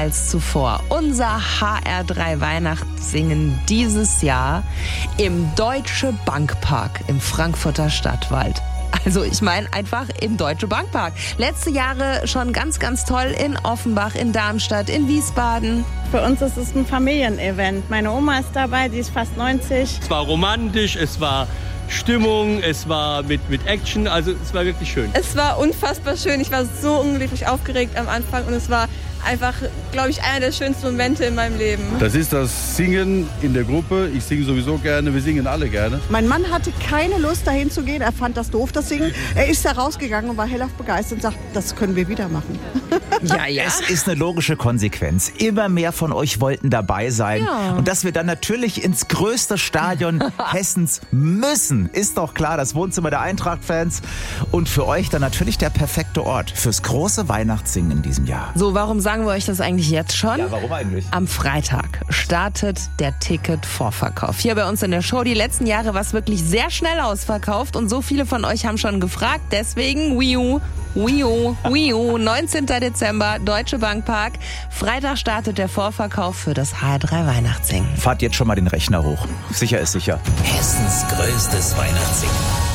als zuvor. Unser HR3 Weihnachtssingen dieses Jahr im Deutsche Bankpark im Frankfurter Stadtwald. Also ich meine einfach im Deutsche Bankpark. Letzte Jahre schon ganz, ganz toll in Offenbach, in Darmstadt, in Wiesbaden. Für uns ist es ein Familienevent. Meine Oma ist dabei, die ist fast 90. Es war romantisch, es war Stimmung, es war mit Action, also es war wirklich schön. Es war unfassbar schön. Ich war so unglaublich aufgeregt am Anfang und es war einfach, glaube ich, einer der schönsten Momente in meinem Leben. Das ist das Singen in der Gruppe. Ich singe sowieso gerne, wir singen alle gerne. Mein Mann hatte keine Lust, dahin zu gehen. Er fand das doof, das Singen. Er ist da rausgegangen und war hellauf begeistert und sagt, das können wir wieder machen. Ja, ja. Es ist eine logische Konsequenz. Immer mehr von euch wollten dabei sein. Ja. Und dass wir dann natürlich ins größte Stadion Hessens müssen, ist doch klar, das Wohnzimmer der Eintracht-Fans. Und für euch dann natürlich der perfekte Ort fürs große Weihnachtssingen in diesem Jahr. So, warum sagen wir euch das eigentlich jetzt schon? Ja, warum eigentlich? Am Freitag startet der Ticket-Vorverkauf. Hier bei uns in der Show. Die letzten Jahre war es wirklich sehr schnell ausverkauft und so viele von euch haben schon gefragt. Deswegen Wii U, 19. Dezember, Deutsche Bankpark. Freitag startet der Vorverkauf für das HR3 Weihnachtssingen. Fahrt jetzt schon mal den Rechner hoch. Sicher ist sicher. Hessens größtes Weihnachtssingen.